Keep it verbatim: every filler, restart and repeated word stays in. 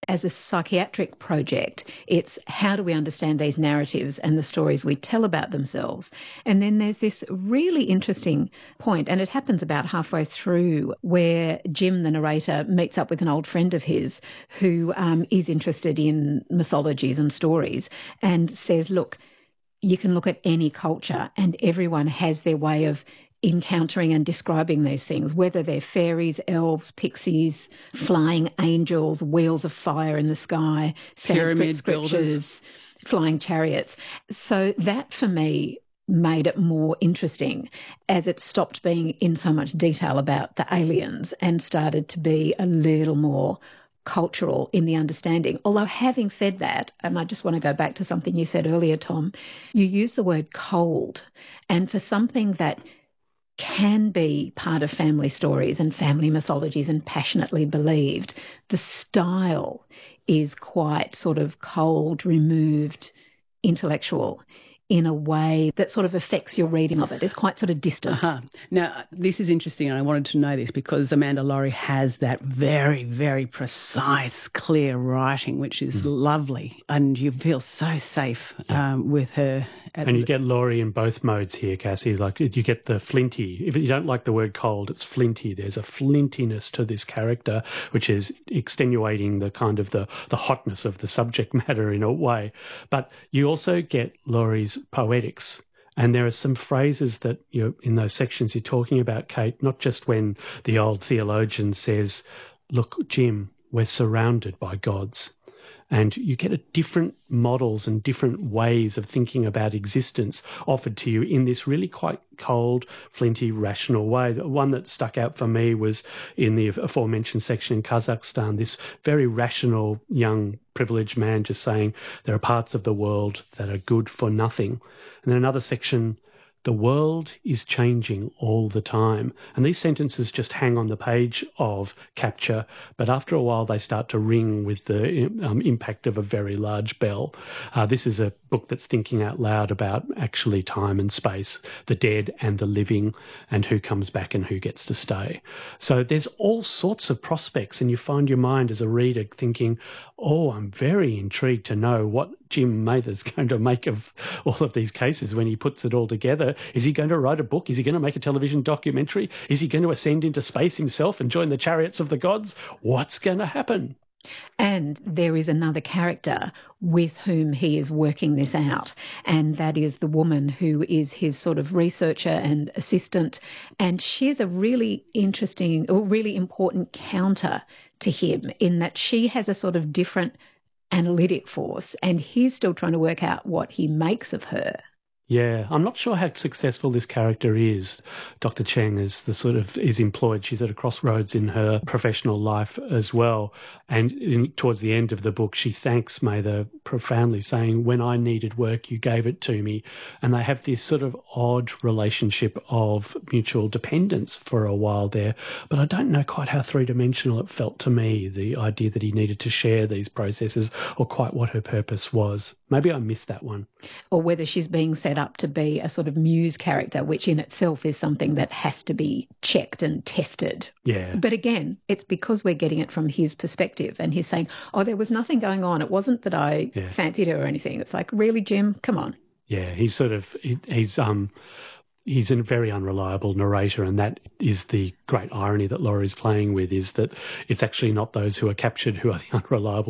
as a psychiatric project, it's how do we understand these narratives and the stories we tell about themselves? And then there's this really interesting point, and it happens about halfway through, where Jim, the narrator, meets up with an old friend of his who um, is interested in mythologies and stories and says, look, you can look at any culture and everyone has their way of encountering and describing these things, whether they're fairies, elves, pixies, flying angels, wheels of fire in the sky, Sanskrit scriptures, flying chariots. So that, for me, made it more interesting as it stopped being in so much detail about the aliens and started to be a little more cultural in the understanding. Although having said that, and I just want to go back to something you said earlier, Tom, you use the word cold, and for something that can be part of family stories and family mythologies and passionately believed, the style is quite sort of cold, removed, intellectual in a way that sort of affects your reading of it. It's quite sort of distant. Uh-huh. Now, this is interesting, and I wanted to know this because Amanda Laurie has that very, very precise, clear writing, which is mm. lovely, and you feel so safe yeah. um, with her. And you get Laurie in both modes here, Cassie. Like, you get the flinty. If you don't like the word cold, it's flinty. There's a flintiness to this character, which is extenuating the kind of the, the hotness of the subject matter in a way. But you also get Laurie's poetics. And there are some phrases that, you know, in those sections you're talking about, Kate, not just when the old theologian says, look, Jim, we're surrounded by gods. And you get a different models and different ways of thinking about existence offered to you in this really quite cold, flinty, rational way. The one that stuck out for me was in the aforementioned section in Kazakhstan, this very rational young privileged man just saying there are parts of the world that are good for nothing. And then another section, the world is changing all the time. And these sentences just hang on the page of Capture, but after a while they start to ring with the um, impact of a very large bell. Uh, this is a book that's thinking out loud about actually time and space, the dead and the living, and who comes back and who gets to stay. So there's all sorts of prospects, and you find your mind as a reader thinking, oh, I'm very intrigued to know what Jim Mather's going to make of all of these cases when he puts it all together. Is he going to write a book? Is he going to make a television documentary? Is he going to ascend into space himself and join the chariots of the gods? What's going to happen? And there is another character with whom he is working this out, and that is the woman who is his sort of researcher and assistant. And she's a really interesting or really important counter to him in that she has a sort of different analytic force, and he's still trying to work out what he makes of her. Yeah, I'm not sure how successful this character is. Doctor Cheng is the sort of is employed. She's at a crossroads in her professional life as well. And in, towards the end of the book, she thanks Mather profoundly, saying, when I needed work, you gave it to me. And they have this sort of odd relationship of mutual dependence for a while there. But I don't know quite how three-dimensional it felt to me, the idea that he needed to share these processes, or quite what her purpose was. Maybe I missed that one. Or whether she's being set up to be a sort of muse character, which in itself is something that has to be checked and tested. Yeah. But again, it's because we're getting it from his perspective, and he's saying, oh, there was nothing going on. It wasn't that I yeah. fancied her or anything. It's like, really, Jim? Come on. Yeah, he's sort of, he, he's... um. He's a very unreliable narrator, and that is the great irony that Laurie's playing with, is that it's actually not those who are captured who are the unreliable